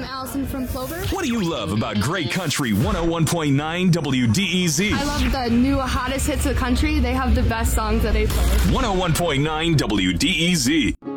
I'm Allison from Plover. What do you love about Great Country 101.9 WDEZ? I love the new hottest hits of the country. They have the best songs that they play. 101.9 WDEZ.